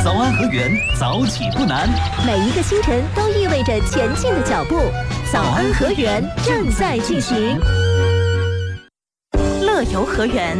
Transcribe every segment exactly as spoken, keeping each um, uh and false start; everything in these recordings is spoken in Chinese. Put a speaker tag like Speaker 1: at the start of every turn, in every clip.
Speaker 1: 早安河源，早起不难。
Speaker 2: 每一个清晨都意味着前进的脚步。早安河源正在进行。
Speaker 3: 乐游河源。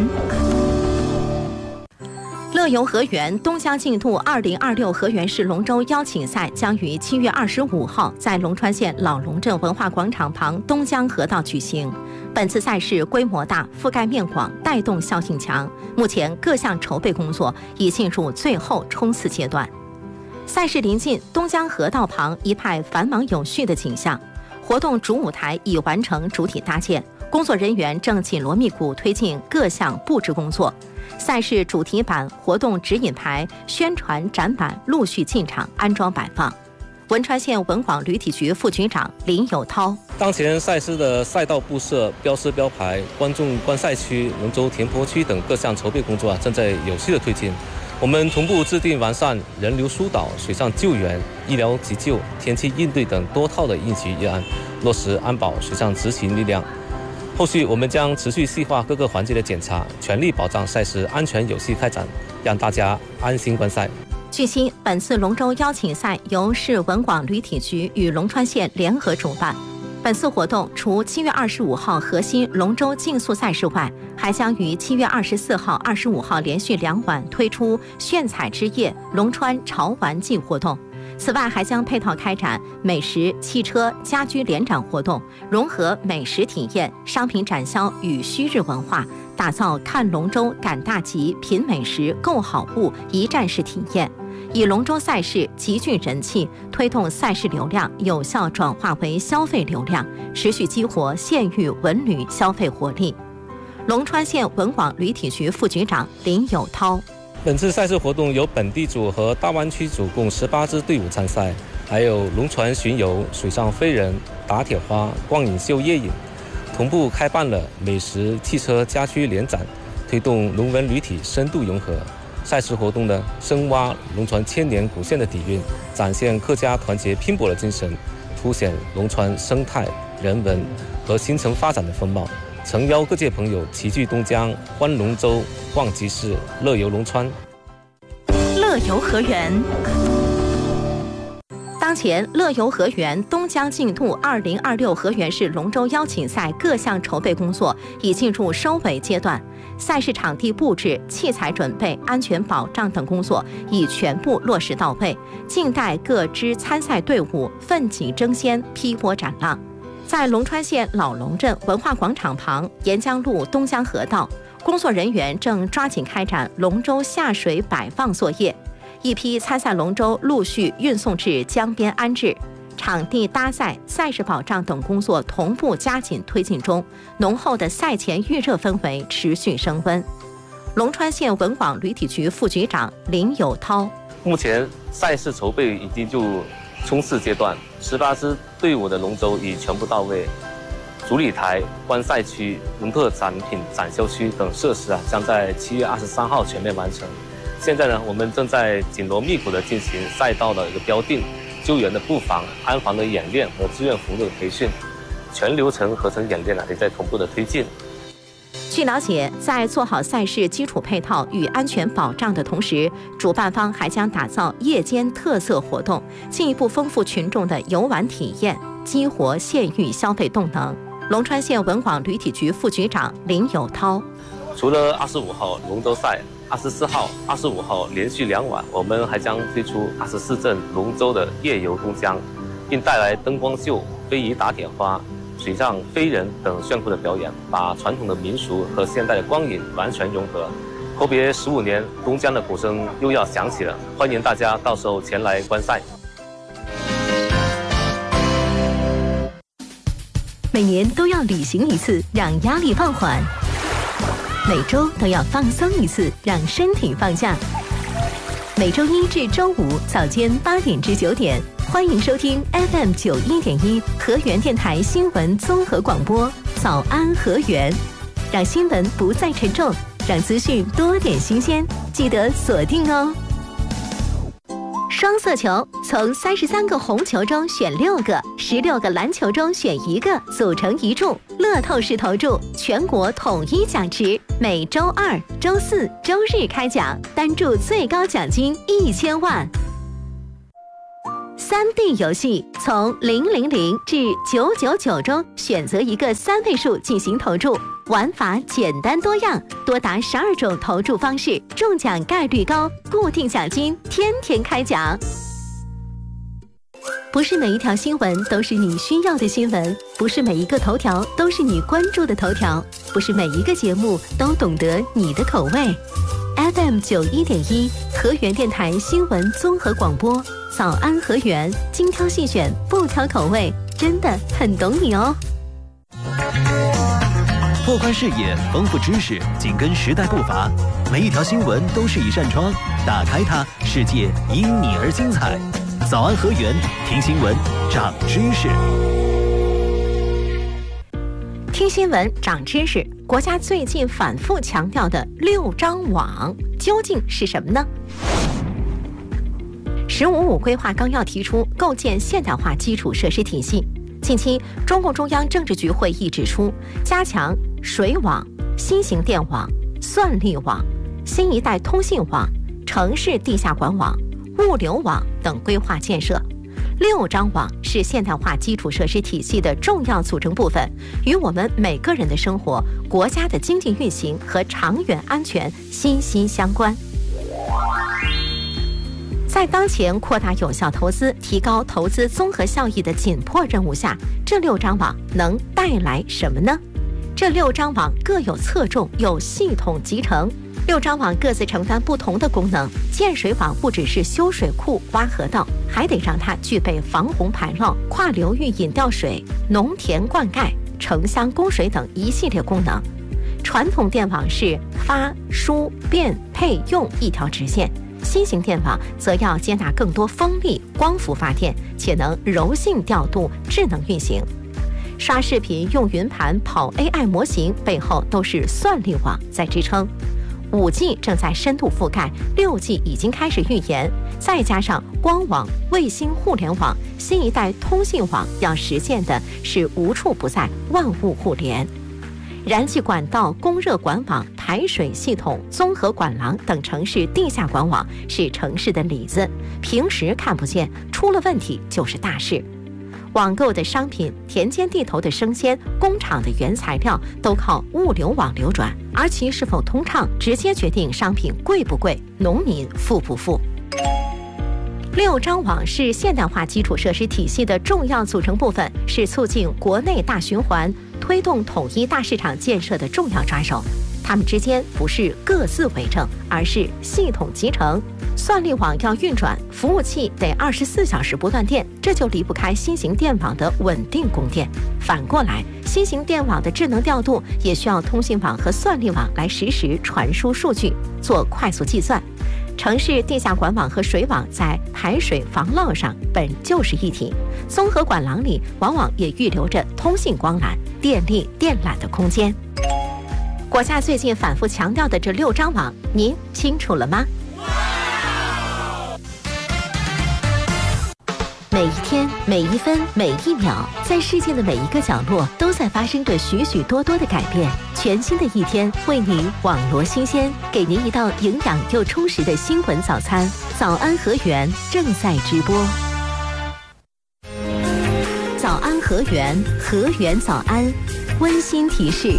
Speaker 3: 乐游河源东江竞渡二零二六河源市龙舟邀请赛将于七月二十五号在龙川县老龙镇文化广场旁东江河道举行。本次赛事规模大、覆盖面广、带动效性强，目前各项筹备工作已进入最后冲刺阶段。赛事临近东江河道旁一派繁忙有序的景象，活动主舞台已完成主体搭建，工作人员正紧锣密鼓推进各项布置工作。赛事主题板、活动指引牌、宣传展板陆续进场安装摆放。汶川县文广旅体局副局长林有涛：
Speaker 4: 当前赛事的赛道布设、标识标牌、观众观赛区、龙舟填坡区等各项筹备工作啊，正在有序的推进。我们同步制定完善人流疏导、水上救援、医疗急救、天气应对等多套的应急预案，落实安保水上执勤力量。后续我们将持续细化各个环节的检查，全力保障赛事安全有序开展，让大家安心观赛。
Speaker 3: 据悉，本次龙舟邀请赛由市文广旅体局与龙川县联合主办。本次活动除七月二十五号核心龙舟竞速赛事外，还将于七月二十四号、二十五号连续两晚推出炫彩之夜龙川潮玩季活动。此外，还将配套开展美食、汽车、家居联展活动，融合美食体验、商品展销与旭日文化，打造看龙舟、赶大集、品美食、购好物一站式体验。以龙舟赛事极具人气，推动赛事流量有效转化为消费流量，持续激活县域文旅消费活力。龙川县文广旅体局副局长林有涛：
Speaker 4: 本次赛事活动由本地组和大湾区组共十八支队伍参赛，还有龙船巡游、水上飞人、打铁花、光影秀夜影，同步开办了美食、汽车、家居联展，推动龙文旅体深度融合。赛事活动呢，深挖龙船千年古县的底蕴，展现客家团结拼搏的精神，凸显龙船生态、人文和新城发展的风貌。诚邀各界朋友齐聚东江，观龙舟、逛集市、乐游龙川。
Speaker 3: 乐游河源。当前，乐游河源东江竞渡二零二六河源市龙舟邀请赛各项筹备工作已进入收尾阶段，赛事场地布置、器材准备、安全保障等工作已全部落实到位，静待各支参赛队伍奋起争先、劈波斩浪。在龙川县老龙镇文化广场旁沿江路东江河道，工作人员正抓紧开展龙舟下水摆放作业。一批参赛龙舟陆续运送至江边安置，场地搭载、赛事保障等工作同步加紧推进中，浓厚的赛前预热氛围持续升温。龙川县文广旅体局副局长林有涛：
Speaker 4: 目前赛事筹备已经就冲刺阶段，十八支队伍的龙舟已全部到位，主礼台、观赛区、龙特产品展销区等设施啊，将在七月二十三号全面完成。现在呢，我们正在紧锣密鼓地进行赛道的一个标定、救援的布防、安防的演练和志愿服务的培训，全流程合成演练呢也在同步的推进。
Speaker 3: 据了解，在做好赛事基础配套与安全保障的同时，主办方还将打造夜间特色活动，进一步丰富群众的游玩体验，激活县域消费动能。龙川县文广旅体局副局长林有涛：
Speaker 4: 除了二十五号龙舟赛、二十四号、二十五号连续两晚，我们还将推出二十四阵龙舟的夜游东江，并带来灯光秀、飞鱼打铁花、水上飞人等炫酷的表演，把传统的民俗和现代的光影完全融合。阔别十五年，东江的鼓声又要响起了，欢迎大家到时候前来观赛。
Speaker 2: 每年都要旅行一次，让压力放缓；每周都要放松一次，让身体放假。每周一至周五早间八点至九点，欢迎收听 F M 九一点一河源电台新闻综合广播《早安河源》，让新闻不再沉重，让资讯多点新鲜，记得锁定哦。 双色球，从三十三个红球中选六个，十六个篮球中选一个，组成一注。乐透式投注，全国统一奖池，每周二、周四、周日开奖，单注最高奖金一千万。三 D 游戏，从零零零至九九九中选择一个三位数进行投注，玩法简单多样，多达十二种投注方式，中奖概率高，固定奖金天天开奖。不是每一条新闻都是你需要的新闻，不是每一个头条都是你关注的头条，不是每一个节目都懂得你的口味。F M 九一点一和源电台新闻综合广播，早安和源，精挑细选，不挑口味，真的很懂你哦。
Speaker 1: 拓宽视野，丰富知识，紧跟时代步伐。每一条新闻都是一扇窗，打开它，世界因你而精彩。早安和源，听新闻，长知识。
Speaker 3: 听新闻长知识，国家最近反复强调的六张网究竟是什么呢？十五五规划纲要提出构建现代化基础设施体系。近期，中共中央政治局会议指出，加强水网、新型电网、算力网、新一代通信网、城市地下管网、物流网等规划建设。六张网是现代化基础设施体系的重要组成部分，与我们每个人的生活、国家的经济运行和长远安全息息相关。在当前扩大有效投资、提高投资综合效益的紧迫任务下，这六张网能带来什么呢？这六张网各有侧重，有系统集成。六张网各自承担不同的功能。建水网不只是修水库、挖河道，还得让它具备防洪排涝、跨流域引调水、农田灌溉、城乡供水等一系列功能。传统电网是发、输、变、配、用一条直线，新型电网则要接纳更多风力、光伏发电，且能柔性调度、智能运行。刷视频用云盘、跑 A I 模型，背后都是算力网在支撑。五 G 正在深度覆盖，六 G 已经开始预研，再加上光网、卫星互联网、新一代通信网，要实现的是无处不在、万物互联。燃气管道、供热管网、排水系统、综合管廊等城市地下管网是城市的里子，平时看不见，出了问题就是大事。网购的商品、田间地头的生鲜、工厂的原材料都靠物流网流转，而其是否通畅，直接决定商品贵不贵，农民富不富。六张网是现代化基础设施体系的重要组成部分，是促进国内大循环、推动统一大市场建设的重要抓手。它们之间不是各自为政，而是系统集成。算力网要运转，服务器得二十四小时不断电，这就离不开新型电网的稳定供电。反过来，新型电网的智能调度也需要通信网和算力网来实时传输数据，做快速计算。城市地下管网和水网在排水防涝上本就是一体，综合管廊里往往也预留着通信光缆、电力电缆的空间。国家最近反复强调的这六张网，您清楚了吗？每一天、每一分、每一秒，在世界的每一个角落，都在发生着许许多多的改变。全新的一天，为您网罗新鲜，给您一道营养又充实的新闻早餐。早安和源正在直播。早安和源，和源早安，温馨提示。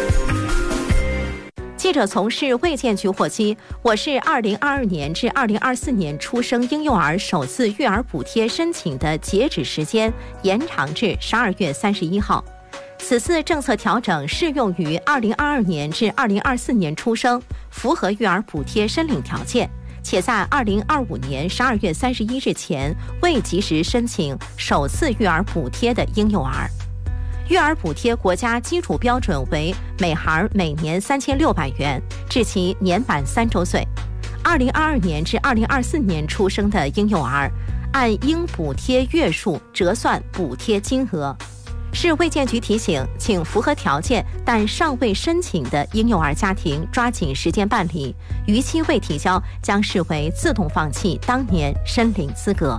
Speaker 3: 记者从市卫健局获悉，我市二零二二年至二零二四年出生婴幼儿首次育儿补贴申请的截止时间延长至十二月三十一号。此次政策调整适用于二零二二年至二零二四年出生、符合育儿补贴申领条件，且在二零二五年十二月三十一日前未及时申请首次育儿补贴的婴幼儿。育儿补贴国家基础标准为每孩每年三千六百元，至其年满三周岁。二零二二年至二零二四年出生的婴幼儿，按应补贴月数折算补贴金额。 市卫健局提醒，请符合条件但尚未申请的婴幼儿家庭抓紧时间办理，逾期未提交将视为自动放弃当年申领资格。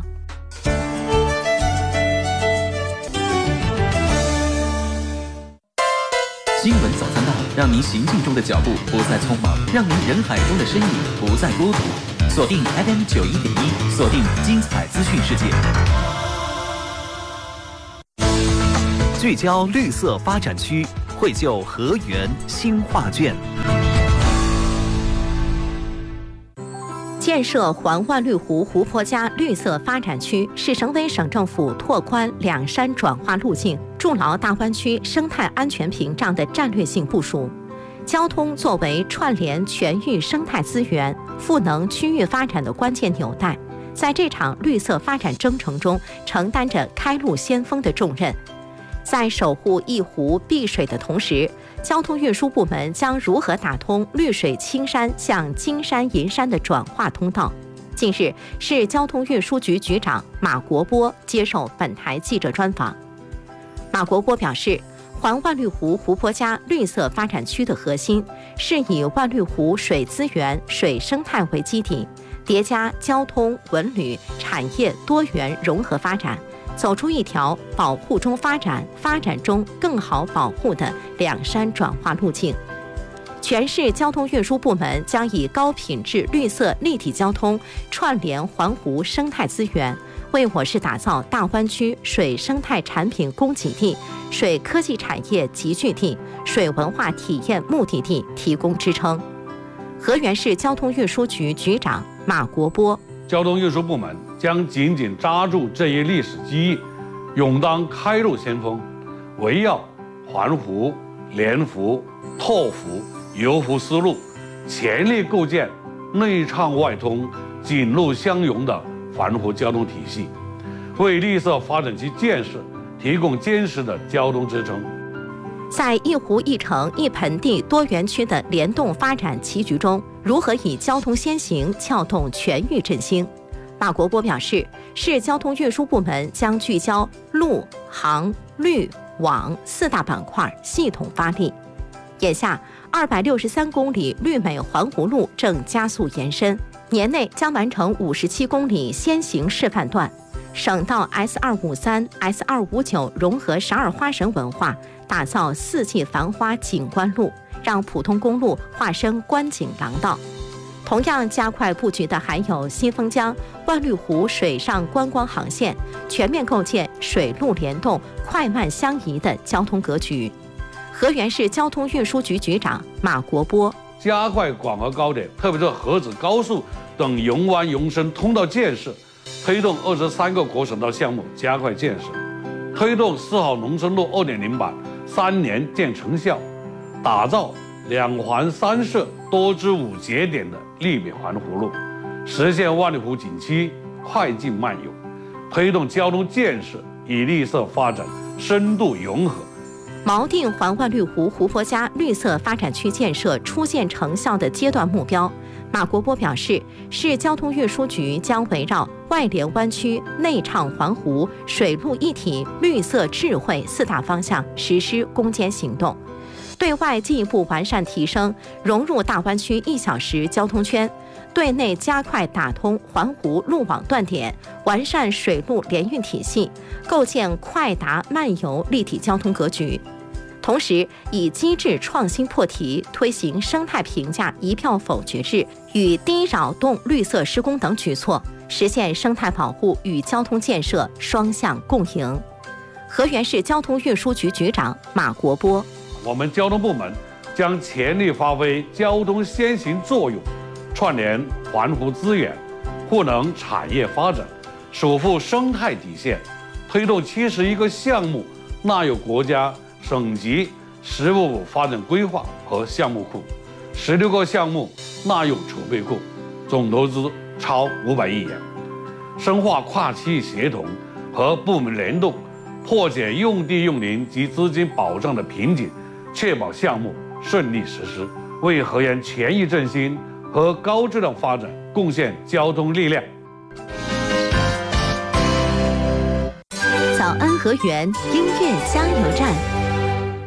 Speaker 1: 新闻早餐道，让您行进中的脚步不再匆忙，让您人海中的身影不再孤独。锁定 F M 九一点一，锁定精彩资讯世界。聚焦绿色发展区，绘就河源新画卷。
Speaker 3: 建设环万绿湖湖泊加绿色发展区是省委省政府拓宽两山转化路径、筑牢大湾区生态安全屏障的战略性部署。交通作为串联全域生态资源、赋能区域发展的关键纽带，在这场绿色发展征程中承担着开路先锋的重任。在守护一湖碧水的同时，交通运输部门将如何打通绿水青山向金山银山的转化通道？近日，市交通运输局局长马国波接受本台记者专访。马国波表示，环万绿湖湖泊加绿色发展区的核心是以万绿湖水资源、水生态为基底，叠加交通、文旅、产业多元融合发展，走出一条保护中发展、发展中更好保护的两山转化路径。全市交通运输部门将以高品质绿色立体交通串联环湖生态资源，为我市打造大湾区水生态产品供给地、水科技产业集聚地、水文化体验目的地提供支撑。河源市交通运输局局长马国波：
Speaker 5: 交通运输部门将紧紧抓住这一历史机遇，勇当开路先锋，围绕环湖、连湖、拓湖、游湖思路，全力构建内畅外通、紧路相融的环湖交通体系，为绿色发展区建设提供坚实的交通支撑。
Speaker 3: 在一湖一城一盆地多园区的联动发展棋局中，如何以交通先行撬动全域振兴？马国波表示，市交通运输部门将聚焦陆、航、绿、网四大板块系统发力。眼下，二百六十三公里绿美环湖路正加速延伸，年内将完成五十七公里先行示范段。省道 S 二五三、S 二五九融合十二花神文化，打造四季繁花景观路，让普通公路化身观景廊道。同样加快布局的还有新丰江、万绿湖水上观光航线，全面构建水陆联动、快慢相宜的交通格局。河源市交通运输局局长马国波：
Speaker 5: 加快广河高铁，特别是河子高速等永湾永深通道建设，推动二十三个国省道项目加快建设，推动四号农村路 二点零 版三年见成效，打造两环三摄多支五节点的绿美环湖路，实现万绿湖景区快进慢游，推动交通建设与绿色发展深度融合。
Speaker 3: 锚定环万绿湖湖泊加绿色发展区建设初见成效的阶段目标，马国波表示，市交通运输局将围绕外连湾区、内畅环湖、水陆一体、绿色智慧四大方向实施攻坚行动，对外进一步完善提升融入大湾区一小时交通圈，对内加快打通环湖路网断点，完善水陆联运体系，构建快达慢游立体交通格局。同时，以机制创新破题，推行生态评价一票否决制与低扰动绿色施工等举措，实现生态保护与交通建设双向共赢。河源市交通运输局局长马国波：
Speaker 5: 我们交通部门将全力发挥交通先行作用，串联环湖资源，赋能产业发展，守护生态底线，推动七十一个项目纳入国家省级十五五发展规划和项目库，十六个项目纳入储备库，总投资超五百亿元，深化跨区域协同和部门联动，破解用地用林及资金保障的瓶颈，确保项目顺利实施，为河源全域振兴和高质量发展贡献交通力量。
Speaker 3: 早
Speaker 2: 早安河源音乐加油站。